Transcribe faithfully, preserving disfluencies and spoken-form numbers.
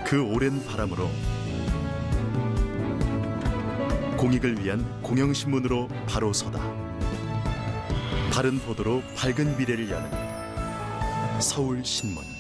그 오랜 바람으로 공익을 위한 공영신문으로 바로 서다. 바른 보도로 밝은 미래를 여는 서울신문.